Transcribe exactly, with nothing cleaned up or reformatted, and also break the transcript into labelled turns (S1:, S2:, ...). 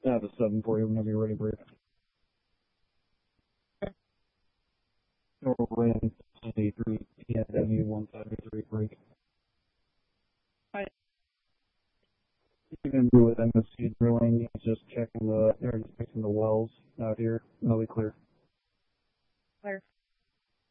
S1: I have a seven for you whenever you're ready, Bree. Norway seventy-three, P N W one seventy-three, Bree.
S2: Hi.
S1: Even with M S C drilling, he's just checking the, or just fixing the